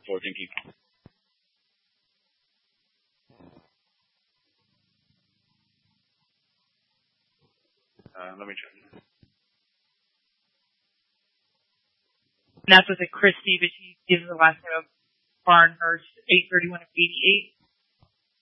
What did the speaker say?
floor. Thank you. Let me check. And that's with a Chris Stevens. He gives the last name of Barnhurst, 831 of 88.